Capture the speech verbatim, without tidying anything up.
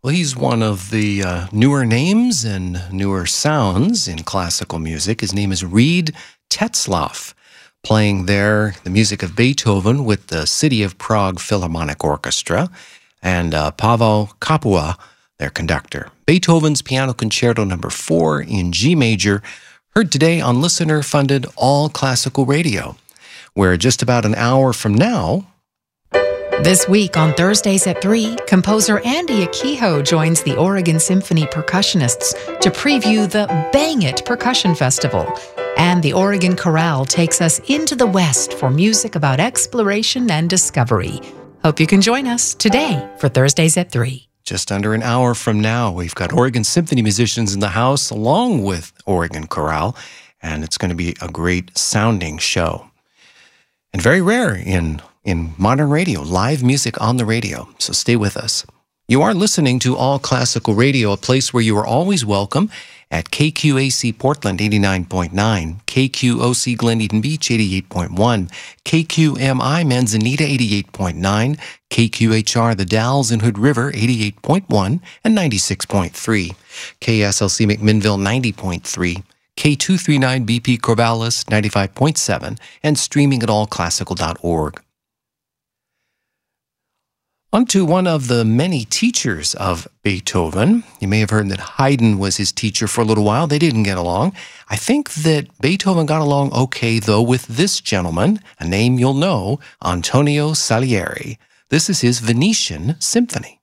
Well, he's one of the uh, newer names and newer sounds in classical music. His name is Reed Tetzlaff, playing there the music of Beethoven with the City of Prague Philharmonic Orchestra, and uh, Pavel Kapua, their conductor. Beethoven's Piano Concerto Number four in G major, heard today on listener-funded All Classical Radio, where just about an hour from now... This week on Thursdays at three, composer Andy Akiho joins the Oregon Symphony percussionists to preview the Bang It Percussion Festival. And the Oregon Chorale takes us into the West for music about exploration and discovery. Hope you can join us today for Thursdays at three. Just under an hour from now, we've got Oregon Symphony musicians in the house along with Oregon Chorale, and it's going to be a great sounding show. And very rare in in modern radio, live music on the radio. So stay with us. You are listening to All Classical Radio, a place where you are always welcome at K Q A C Portland eighty-nine point nine, K Q O C Glen Eden Beach eighty-eight point one, K Q M I Manzanita eighty-eight point nine, K Q H R The Dalles in Hood River eighty-eight point one and ninety-six point three, K S L C McMinnville ninety point three, K two thirty-nine B P Corvallis ninety-five point seven, and streaming at all classical dot org. On to one of the many teachers of Beethoven. You may have heard that Haydn was his teacher for a little while. They didn't get along. I think that Beethoven got along okay, though, with this gentleman, a name you'll know, Antonio Salieri. This is his Venetian Symphony.